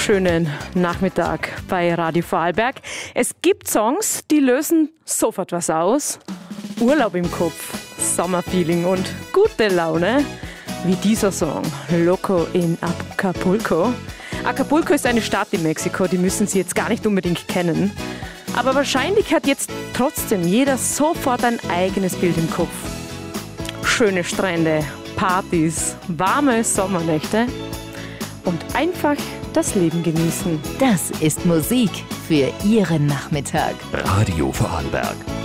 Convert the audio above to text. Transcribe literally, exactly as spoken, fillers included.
wunderschönen Nachmittag bei Radio Vorarlberg. Es gibt Songs, die lösen sofort was aus. Urlaub im Kopf, Sommerfeeling und gute Laune. Wie dieser Song, Loco in Acapulco. Acapulco ist eine Stadt in Mexiko, die müssen Sie jetzt gar nicht unbedingt kennen. Aber wahrscheinlich hat jetzt trotzdem jeder sofort ein eigenes Bild im Kopf. Schöne Strände, Partys, warme Sommernächte und einfach das Leben genießen. Das ist Musik für Ihren Nachmittag. Radio Vorarlberg.